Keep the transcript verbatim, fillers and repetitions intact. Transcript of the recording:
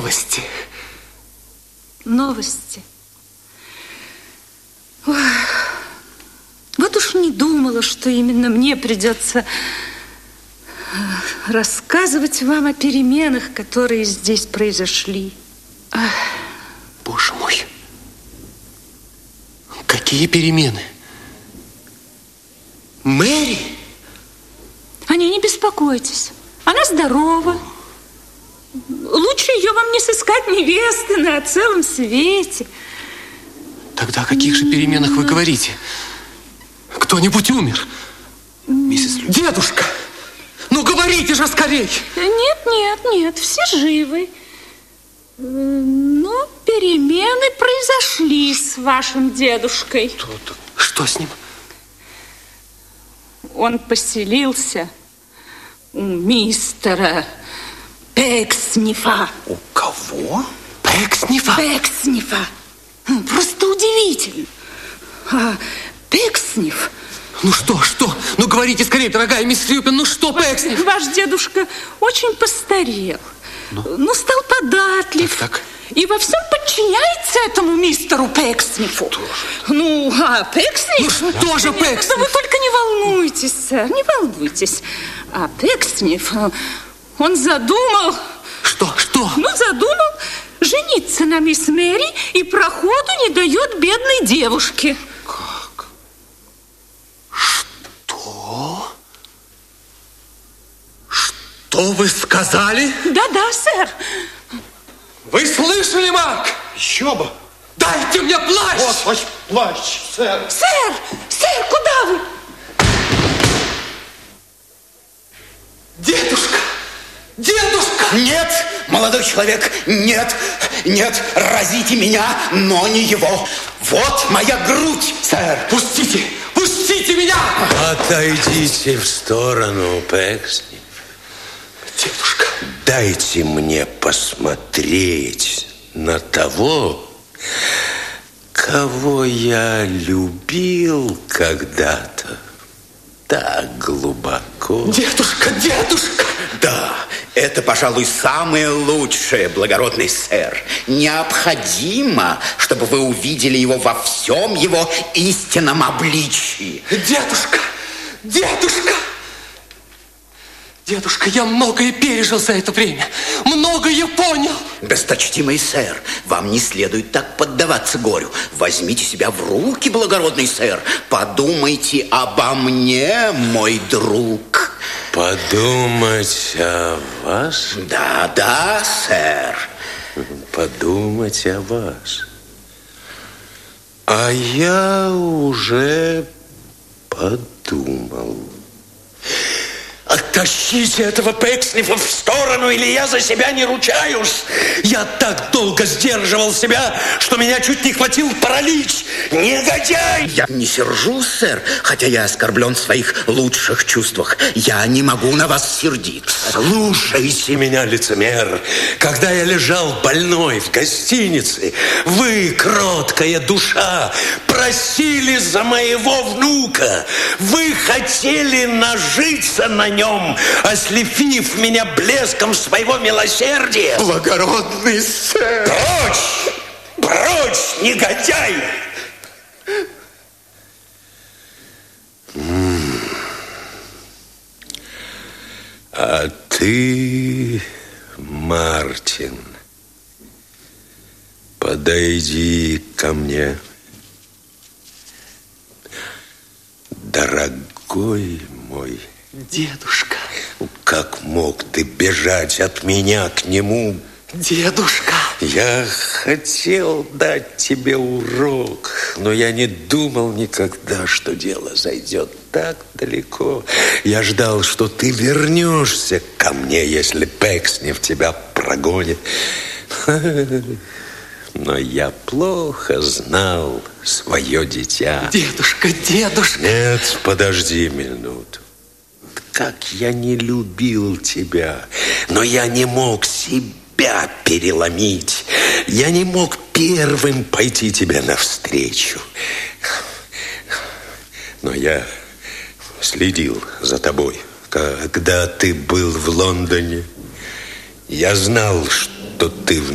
новости? Новости? Ой, вот уж не думала, что именно мне придется рассказывать вам о переменах, которые здесь произошли. Боже мой! Какие перемены? Мэри? О ней не беспокойтесь. Она здорова. Лучше ее вам не сыскать невесты на целом свете. Тогда о каких же переменах вы говорите? Кто-нибудь умер? Миссис Люси. Дедушка! Ну, говорите же скорей! Нет, нет, нет, все живы. Но перемены произошли с вашим дедушкой. Что, что с ним? Он поселился у мистера Пекснифа. У кого? Пекснифа? Пекснифа. Просто удивительно. А Пексниф... Ну что, что? Ну говорите скорее, дорогая мисс Люпин, ну что, Пексниф? Ваш дедушка очень постарел. Ну, ну стал податлив. Так, так. И во всем подчиняется этому мистеру Пекснифу. Ну, а Пексниф... Ну что же Пексниф? Да вы только не волнуйтесь, сэр, не волнуйтесь. А Пексниф, он задумал... Что, что? Ну, задумал жениться на мисс Мэри и проходу не дает бедной девушке. Как? Что? Что вы сказали? Да-да, сэр. Вы слышали, Мак? Еще бы. Дайте мне плащ! Вот ваш плащ, сэр. Сэр, сэр, куда вы? Дедушка! Дедушка! Нет, молодой человек, нет, нет, разите меня, но не его. Вот моя грудь, сэр. Пустите, пустите меня! Отойдите в сторону, Пексниф. Дедушка. Дайте мне посмотреть на того, кого я любил когда-то так глубоко. Дедушка, дедушка! Да, это, пожалуй, самое лучшее, благородный сэр. Необходимо, чтобы вы увидели его во всем его истинном обличии. Дедушка! Дедушка! Дедушка, я многое пережил за это время. Многое понял. Досточтимый сэр, вам не следует так поддаваться горю. Возьмите себя в руки, благородный сэр. Подумайте обо мне, мой друг. Подумать о вас? Да, да, сэр. Подумать о вас. А я уже подумал. Оттащите этого Пекснифа в сторону, или я за себя не ручаюсь. Я так долго сдерживал себя, что меня чуть не хватил паралич. Негодяй! Я не сержусь, сэр, хотя я оскорблен в своих лучших чувствах. Я не могу на вас сердиться. Слушайте меня, лицемер. Когда я лежал больной в гостинице, вы, кроткая душа, просили за моего внука. Вы хотели нажиться на нем, ослепив меня блеском своего милосердия. Благородный сэр! Прочь! Прочь, негодяй! А ты, Мартин, подойди ко мне. Дорогой мой. Дедушка. Как мог ты бежать от меня к нему? Дедушка. Я хотел дать тебе урок, но я не думал никогда, что дело зайдет так далеко. Я ждал, что ты вернешься ко мне, если Пексниф тебя прогонит. Но я плохо знал свое дитя. Дедушка, дедушка. Нет, подожди минуту. Как я не любил тебя, но я не мог себя переломить. Я не мог первым пойти тебе навстречу. Но я следил за тобой, когда ты был в Лондоне. Я знал, что ты в